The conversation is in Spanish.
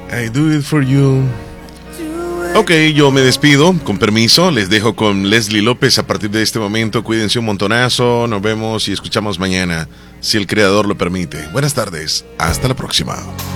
I do it for you. Ok, yo me despido, con permiso, les dejo con Leslie López a partir de este momento. Cuídense un montonazo, nos vemos y escuchamos mañana, si el creador lo permite. Buenas tardes, hasta la próxima.